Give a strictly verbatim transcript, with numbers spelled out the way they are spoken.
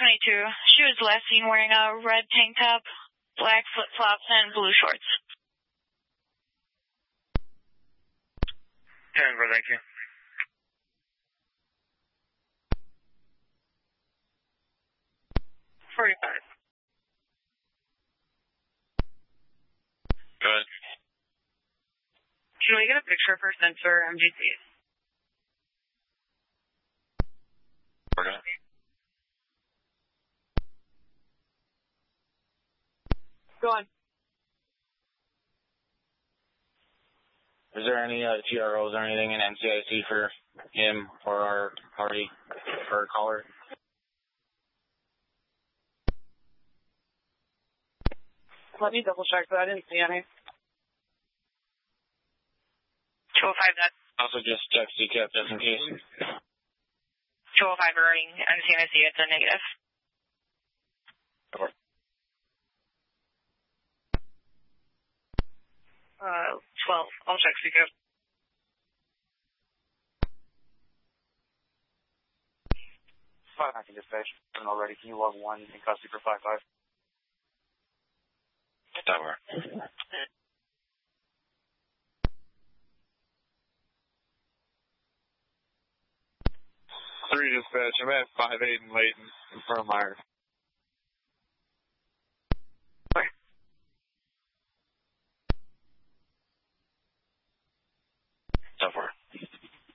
twenty-two. She was last seen wearing a red tank top, black flip-flops, and blue shorts. Denver, thank you. forty-five. Good. Can we get a picture for sensor M G C? We're good. Go on. Is there any uh, T R Os or anything in N C I C for him or our party or caller? Let me double check, but I didn't see any. two oh five, that's Also just check C CAP just in case. two oh five regarding N C I C, it's a negative. Over. Uh, twelve. I'll check C CAP. five nine dispatch. Already. Can you log one in custody for five five? That works. Three dispatch. I'm at five eight in Layton in front of Myers.